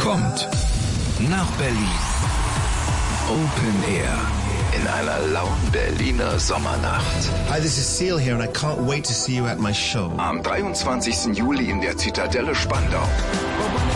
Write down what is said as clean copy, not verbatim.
kommt nach Berlin. Open Air in einer lauen Berliner Sommernacht. Hi, this is Seal here and I can't wait to see you at my show. Am 23. Juli in der Zitadelle Spandau.